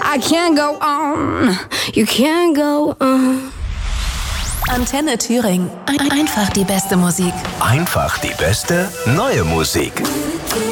I can't go on, you can't go on. Antenne Thüringen. Einfach die beste Musik. Einfach die beste neue Musik.